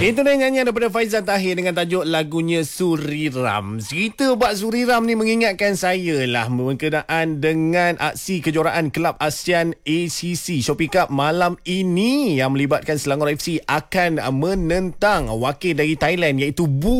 Itu dia nyanyian daripada Faizal Tahir dengan tajuk lagunya Suriram. Cerita bab Suriram ni mengingatkan saya lah berkenaan dengan aksi kejuaraan Kelab ASEAN ACC Shopee Cup malam ini yang melibatkan Selangor FC akan menentang wakil dari Thailand iaitu